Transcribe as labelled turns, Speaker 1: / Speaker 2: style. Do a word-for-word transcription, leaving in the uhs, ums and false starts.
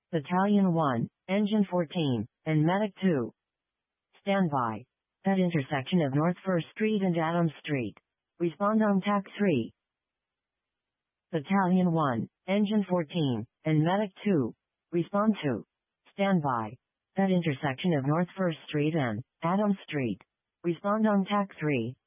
Speaker 1: Battalion one, Engine fourteen, and Medic two. Stand by. At intersection of North First Street and Adams Street. Respond on T A C three. Battalion one, Engine fourteen, and Medic two. Respond to. Stand by. At intersection of North First Street and Adams Street. Respond on T A C three.